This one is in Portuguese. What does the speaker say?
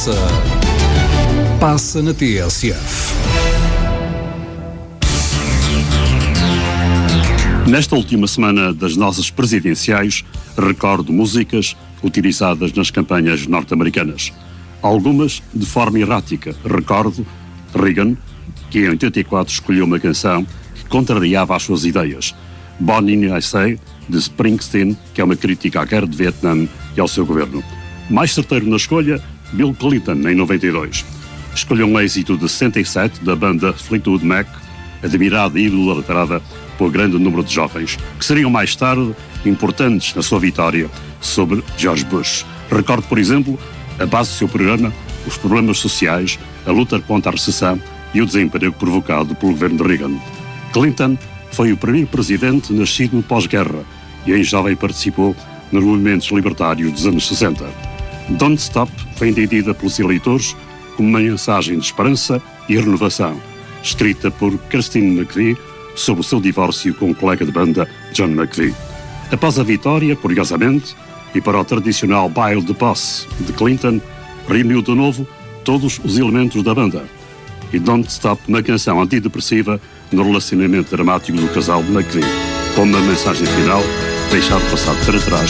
Passa na TSF. Nesta última semana das nossas presidenciais, recordo músicas utilizadas nas campanhas norte-americanas. Algumas de forma errática. Recordo Reagan, que em 84 escolheu uma canção que contrariava as suas ideias. Born in USA, de Springsteen, que é uma crítica à guerra de Vietnã e ao seu governo. Mais certeiro na escolha, Bill Clinton, em 92. Escolheu um êxito de 67 da banda Fleetwood Mac, admirada e idolatrada por grande número de jovens, que seriam mais tarde importantes na sua vitória sobre George Bush. Recordo, por exemplo, a base do seu programa, os problemas sociais, a luta contra a recessão e o desemprego provocado pelo governo de Reagan. Clinton foi o primeiro presidente nascido no pós-guerra e em jovem participou nos movimentos libertários dos anos 60. Don't Stop foi entendida pelos eleitores como uma mensagem de esperança e renovação, escrita por Christine McVie sobre o seu divórcio com o colega de banda John McVie. Após a vitória, curiosamente, e para o tradicional baile de posse de Clinton, reuniu de novo todos os elementos da banda. E Don't Stop, uma canção antidepressiva no relacionamento dramático do casal McVie, com uma mensagem final, deixar passado para trás